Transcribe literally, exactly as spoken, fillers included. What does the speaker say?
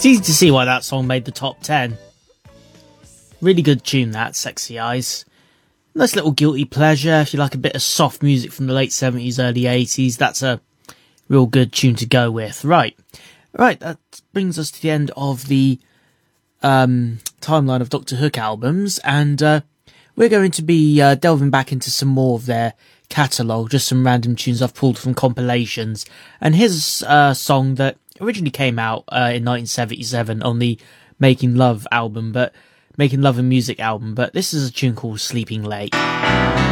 It's easy to see why that song made the top ten. Really good tune, that, Sexy Eyes. Nice little guilty pleasure. If you like a bit of soft music from the late seventies, early eighties, that's a real good tune to go with. Right. Right, that brings us to the end of the um, timeline of Doctor Hook albums, and uh, we're going to be uh, delving back into some more of their catalogue, just some random tunes I've pulled from compilations. And here's a song that originally came out uh, in nineteen seventy-seven on the Making Love album, but Making Love and Music album, but this is a tune called Sleeping Late.